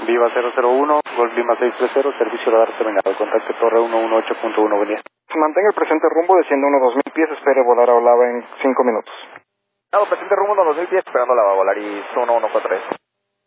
Viva 001, Golf Lima 630, servicio radar terminado. Contacto Torre 118.1, buen día. Mantenga el presente rumbo, desciende unos 2000 pies, espere volar a Olava en 5 minutos. Presente rumbo unos 2000 pies, esperando la va a volar y 1143.